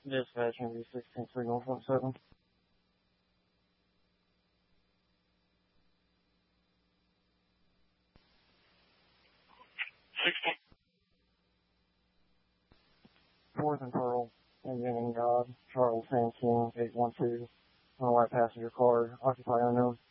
Dispatching V16 North 17. 4th and Pearl, Indian and God, Charles Sansing, 812, on a white passenger car, occupied unknown.